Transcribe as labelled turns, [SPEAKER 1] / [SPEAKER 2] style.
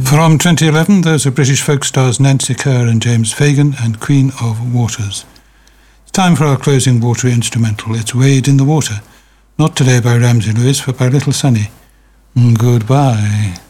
[SPEAKER 1] From 2011, those are British folk stars Nancy Kerr and James Fagan and Queen of Waters. It's time for our closing water instrumental. It's Wade in the Water. Not today by Ramsey Lewis, but by Little Sunny. Goodbye.